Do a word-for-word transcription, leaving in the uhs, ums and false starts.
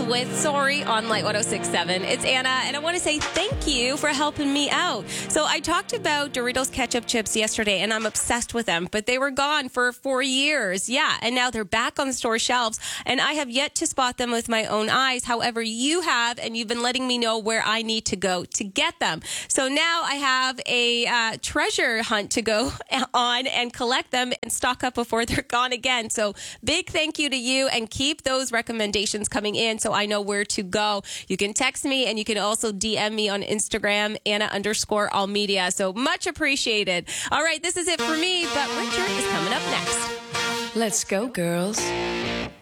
with Sorry on Light one oh six point seven. It's Anna, and I want to say thank you for helping me out. So I talked about Doritos ketchup chips yesterday, and I'm obsessed with them, but they were gone for four years. Yeah, and now they're back on the store shelves, and I have yet to spot them with my own eyes. However, you have, and you've been letting me know where I need to go to get them. So now I have a uh, treasure hunt to go on and collect them and stock up before they're gone again. So big thank you to you, and keep those recommendations coming in so I know where to go. You can text me, and you can also D M me on Instagram, Anna underscore all media. So much appreciated. All right, this is it for me, but Richard is coming up next. Let's go, girls.